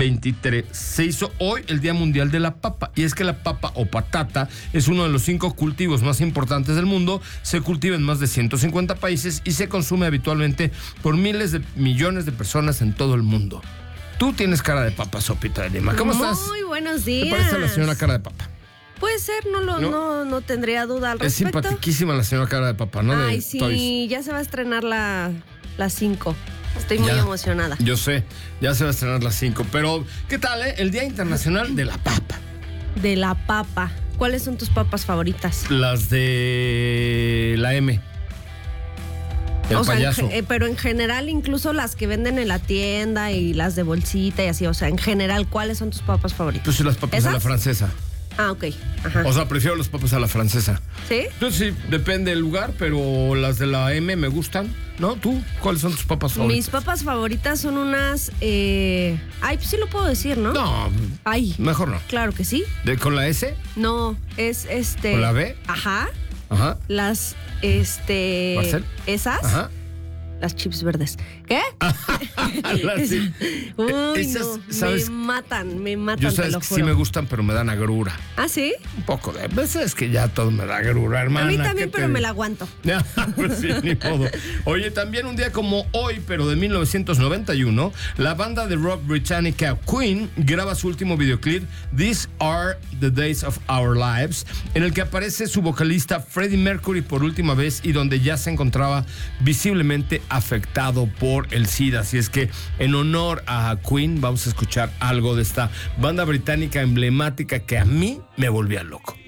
23. Se hizo hoy el Día Mundial de la Papa. Y es que la papa o patata es uno de los 5 cultivos más importantes del mundo. Se cultiva en más de 150 países y se consume habitualmente por miles de millones de personas en todo el mundo. Tú tienes cara de papa, Sopita de Lima. ¿Cómo estás? Muy buenos días. ¿Te parece la señora cara de papa? Puede ser, no tendría duda al Es respecto. simpaticísima la señora cara de papa, ¿no? Ay, de sí, Toys. ya se va a estrenar la 5. Estoy muy emocionada. Yo sé, ya se va a estrenar la 5. Pero, ¿qué tal, El Día Internacional de la Papa. De la papa. ¿Cuáles son tus papas favoritas? Las de la M. El payaso. Pero en general, incluso las que venden en la tienda y las de bolsita y así. O sea, en general, ¿cuáles son tus papas favoritas? Pues las papas a la francesa. Ah, ok. Ajá. O sea, prefiero las papas a la francesa. ¿Sí? Entonces sí, depende del lugar, pero las de la M me gustan, ¿no? ¿Tú? ¿Cuáles son tus papas favoritas? Mis papas favoritas son unas... Ay, pues sí lo puedo decir, ¿no? No, Ay. mejor no. Claro que sí. ¿Con la S? No, es ¿Con la B? Ajá. Ajá. Las, ¿Marcel? Esas. Ajá. Las chips verdes. ¿Qué? Sí. Uy, Esas, no, ¿sabes? me matan, Yo te sabes lo que juro. sí me gustan, pero me dan agrura. ¿Ah, sí? Un poco de veces que ya todo me da agrura, hermana. A mí también, ¿qué pero te me digo? la aguanto. Pues sí, ni modo. Oye, también un día como hoy, pero de 1991, la banda de rock británica Queen graba su último videoclip, These Are the Days of Our Lives, en el que aparece su vocalista Freddie Mercury por última vez y donde ya se encontraba visiblemente afectado por el SIDA. Así es que en honor a Queen vamos a escuchar algo de esta banda británica emblemática que a mí me volvía loco.